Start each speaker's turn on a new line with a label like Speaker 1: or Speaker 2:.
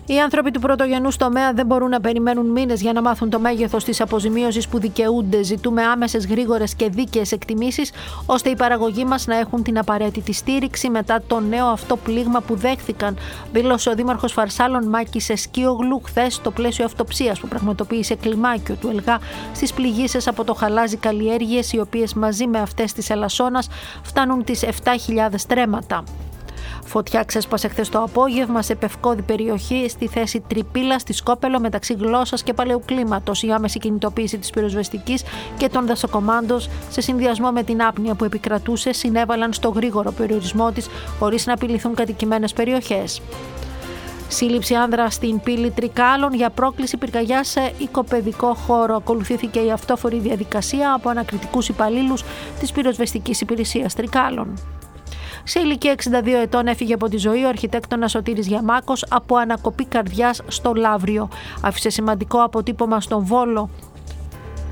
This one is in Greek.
Speaker 1: Οι άνθρωποι του πρωτογενούς τομέα δεν μπορούν να περιμένουν μήνες για να μάθουν το μέγεθος της αποζημίωσης που δικαιούνται. Ζητούμε άμεσες, γρήγορες και δίκαιες εκτιμήσεις, ώστε οι παραγωγοί μας να έχουν την απαραίτητη στήριξη μετά το νέο αυτό πλήγμα που δέχθηκαν, δήλωσε ο Δήμαρχος Φαρσάλων Μάκης Εσκίογλου χθες στο πλαίσιο αυτοψίας που πραγματοποίησε κλιμάκιο του ΕΛΓΑ στις πληγήσεις από το χαλάζι καλλιέργειες, οι οποίες μαζί με αυτές της Ελασσόνας φτάνουν τις 7.000 τρέματα. Φωτιά ξέσπασε χθες το απόγευμα σε πευκώδη περιοχή στη θέση Τρυπίλα στη Σκόπελο μεταξύ Γλώσσας και Παλαιού Κλίματος. Η άμεση κινητοποίηση της πυροσβεστικής και των δασοκομάντος σε συνδυασμό με την άπνοια που επικρατούσε συνέβαλαν στο γρήγορο περιορισμό της χωρίς να απειληθούν κατοικημένες περιοχές. Σύλληψη άνδρα στην πύλη Τρικάλων για πρόκληση πυρκαγιάς σε οικοπαιδικό χώρο. Ακολουθήθηκε η αυτόφορη διαδικασία από ανακριτικούς υπαλλήλους της πυροσβεστικής υπηρεσίας Τρικάλων. Σε ηλικία 62 ετών έφυγε από τη ζωή ο αρχιτέκτονας Σωτήρης Γιαμάκος από ανακοπή καρδιάς στο Λαύριο. Άφησε σημαντικό αποτύπωμα στον Βόλο.